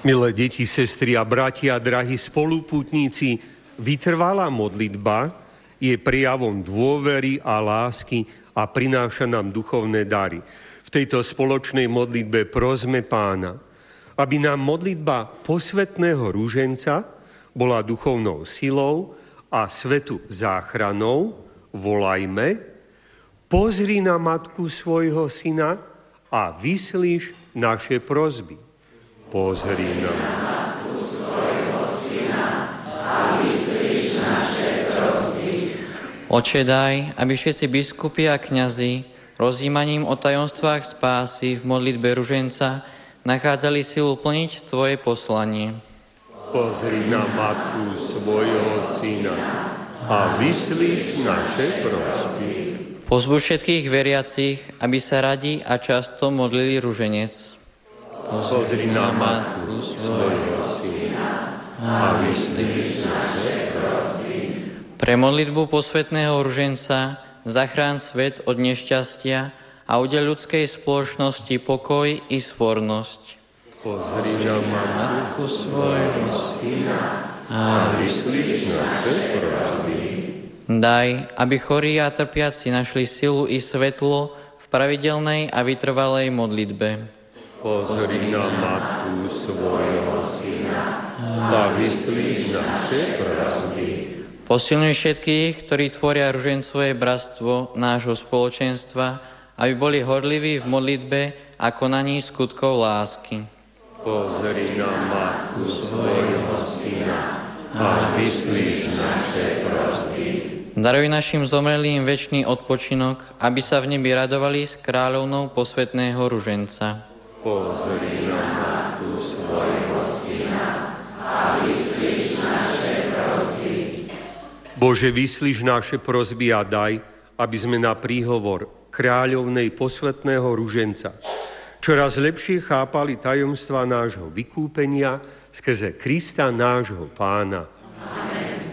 Milé deti, sestry a bratia, drahí spolupútnici, vytrvalá modlitba je prejavom dôvery a lásky a prináša nám duchovné dary. V tejto spoločnej modlitbe prosme Pána, aby nám modlitba posvätného ruženca bola duchovnou silou a svetu záchranou. Volajme: pozri na matku svojho syna a vyslíš naše prosby. Pozri na matku svojho syna a vyslíš naše prosby. Oče, daj, aby všetci biskupy a kňazi rozjímaním o tajomstvách spásy v modlitbe ruženca nachádzali silu plniť Tvoje poslanie. Pozri na matku svojho syna a vyslíš naše prosby. Pozbuď všetkých veriacich, aby sa radi a často modlili ruženec. Pozri na matku svojho syna a vyslíš naše prosby. Pre modlitbu posvätného ruženca zachrán svet od nešťastia a udeľ ľudskej spoločnosti pokoj i svornosť. Pozri na matku svojho syna a vyslíš naše prosby. Daj, aby chorí a trpiaci našli silu i svetlo v pravidelnej a vytrvalej modlitbe. Pozri na matku svojho syna a vyslíš naše prosby. Posilňuj všetkých, ktorí tvoria ružencové bratstvo nášho spoločenstva, aby boli horliví v modlitbe a konaní skutkov lásky. Pozri na matku svojho syna a vyslíš naše prosby. Daruj našim zomrelým večný odpočinok, aby sa v nebi radovali s kráľovnou posvätného ruženca. Pozri na matku svojho syna a vyslíš naše prosby. Bože, vyslíš naše prosby a daj, aby sme na príhovor kráľovnej posvätného ruženca čoraz lepšie chápali tajomstva nášho vykúpenia skrze Krista nášho Pána. Amen.